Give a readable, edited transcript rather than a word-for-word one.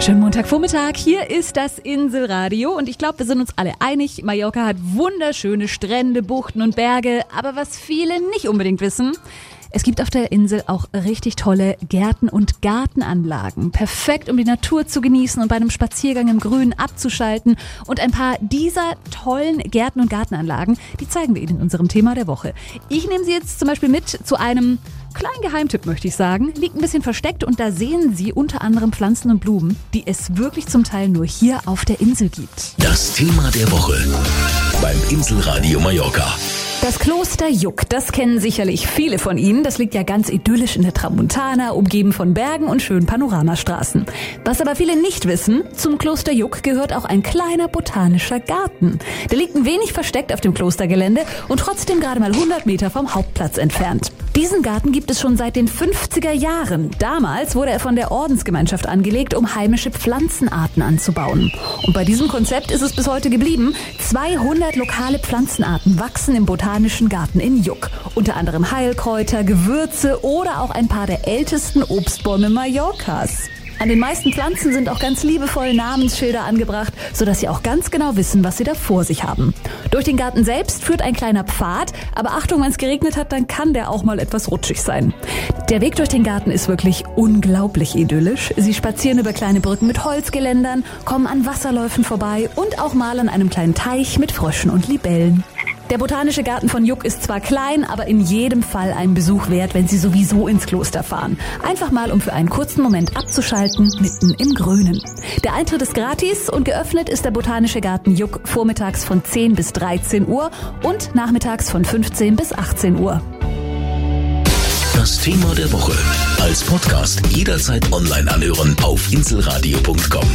Schönen Montagvormittag, hier ist das Inselradio und ich glaube, wir sind uns alle einig, Mallorca hat wunderschöne Strände, Buchten und Berge, aber was viele nicht unbedingt wissen, es gibt auf der Insel auch richtig tolle Gärten und Gartenanlagen. Perfekt, um die Natur zu genießen und bei einem Spaziergang im Grünen abzuschalten. Und ein paar dieser tollen Gärten und Gartenanlagen, die zeigen wir Ihnen in unserem Thema der Woche. Ich nehme Sie jetzt zum Beispiel mit zu einem kleinen Geheimtipp, möchte ich sagen. Liegt ein bisschen versteckt und da sehen Sie unter anderem Pflanzen und Blumen, die es wirklich zum Teil nur hier auf der Insel gibt. Das Thema der Woche beim Inselradio Mallorca. Das Kloster Yuc, das kennen sicherlich viele von Ihnen. Das liegt ja ganz idyllisch in der Tramontana, umgeben von Bergen und schönen Panoramastraßen. Was aber viele nicht wissen, zum Kloster Yuc gehört auch ein kleiner botanischer Garten. Der liegt ein wenig versteckt auf dem Klostergelände und trotzdem gerade mal 100 Meter vom Hauptplatz entfernt. Diesen Garten gibt es schon seit den 50er Jahren. Damals wurde er von der Ordensgemeinschaft angelegt, um heimische Pflanzenarten anzubauen. Und bei diesem Konzept ist es bis heute geblieben. 200 lokale Pflanzenarten wachsen im Botanischen Garten in Yuc. Unter anderem Heilkräuter, Gewürze oder auch ein paar der ältesten Obstbäume Mallorcas. An den meisten Pflanzen sind auch ganz liebevoll Namensschilder angebracht, sodass Sie auch ganz genau wissen, was Sie da vor sich haben. Durch den Garten selbst führt ein kleiner Pfad, aber Achtung, wenn es geregnet hat, dann kann der auch mal etwas rutschig sein. Der Weg durch den Garten ist wirklich unglaublich idyllisch. Sie spazieren über kleine Brücken mit Holzgeländern, kommen an Wasserläufen vorbei und auch mal an einem kleinen Teich mit Fröschen und Libellen. Der Botanische Garten von Yuc ist zwar klein, aber in jedem Fall einen Besuch wert, wenn Sie sowieso ins Kloster fahren. Einfach mal, um für einen kurzen Moment abzuschalten, mitten im Grünen. Der Eintritt ist gratis und geöffnet ist der Botanische Garten Yuc vormittags von 10 bis 13 Uhr und nachmittags von 15 bis 18 Uhr. Das Thema der Woche als Podcast jederzeit online anhören auf inselradio.com.